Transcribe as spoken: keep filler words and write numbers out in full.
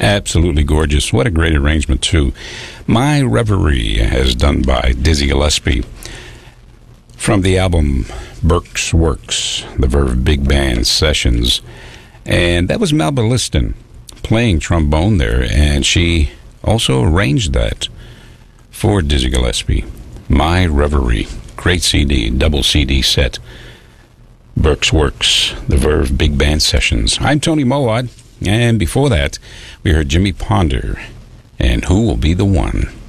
Absolutely gorgeous. What a great arrangement, too. My Reverie, as done by Dizzy Gillespie, from the album Burke's Works, the Verve Big Band Sessions. And that was Melba Liston playing trombone there, and she also arranged that for Dizzy Gillespie. My Reverie, great C D, double C D set. Burke's Works, the Verve Big Band Sessions. I'm Tony Mowat, and before that, we heard Jimmy Ponder and Who Will Be the One.